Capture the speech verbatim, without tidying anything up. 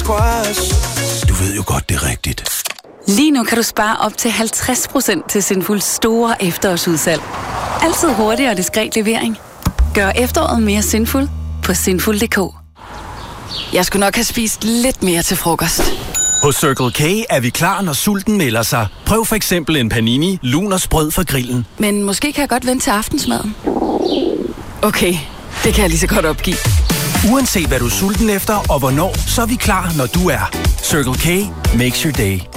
squash. Du ved jo godt, det er rigtigt. Lige nu kan du spare op til halvtreds procent til Sinfuls store efterårsudsalg. Altid hurtig og diskret levering. Gør efteråret mere sinful på sinful punktum d k. Jeg skulle nok have spist lidt mere til frokost. Hos Circle K er vi klar, når sulten melder sig. Prøv for eksempel en panini, lun og sprød fra grillen. Men måske kan jeg godt vente til aftensmaden. Okay, det kan jeg lige så godt opgive. Uanset hvad du er sulten efter og hvornår, så er vi klar, når du er. Circle K makes your day.